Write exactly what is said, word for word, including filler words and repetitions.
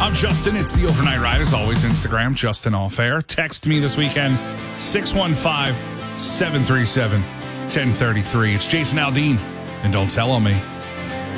I'm Justin. It's the Overnight Ride. As always, Instagram, Justin Off Air. Text me this weekend, six one five, seven three seven, one zero three three. It's Jason Aldean, and don't tell on me.